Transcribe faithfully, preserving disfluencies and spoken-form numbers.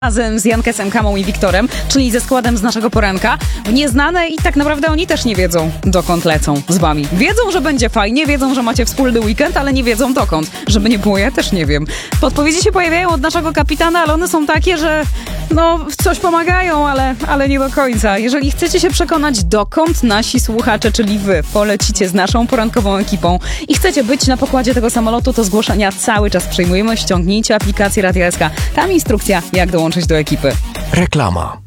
Razem z Jankesem, Kamą i Wiktorem, czyli ze składem z naszego poranka, w nieznane i tak naprawdę oni też nie wiedzą, dokąd lecą z wami. Wiedzą, że będzie fajnie, wiedzą, że macie wspólny weekend, ale nie wiedzą dokąd. Żeby nie było, ja też nie wiem. Podpowiedzi się pojawiają od naszego kapitana, ale one są takie, że no w coś pomagają, ale, ale nie do końca. Jeżeli chcecie się przekonać, dokąd nasi słuchacze, czyli wy, polecicie z naszą porankową ekipą i chcecie być na pokładzie tego samolotu, to zgłoszenia cały czas przyjmujemy. Ściągnijcie aplikację Radia S K. Tam instrukcja, jak dołączyć do ekipy. Reklama.